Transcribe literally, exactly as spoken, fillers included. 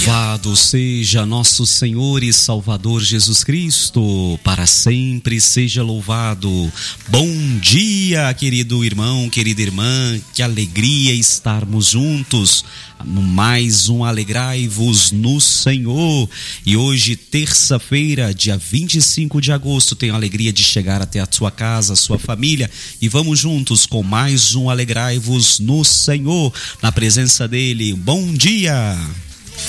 Louvado seja nosso Senhor e Salvador Jesus Cristo, para sempre seja louvado. Bom dia, querido irmão, querida irmã, que alegria estarmos juntos no mais um Alegrai-vos no Senhor. E hoje, terça-feira, dia vinte e cinco de agosto, tenho a alegria de chegar até a sua casa, a sua família, e vamos juntos com mais um Alegrai-vos no Senhor, na presença dele. Bom dia!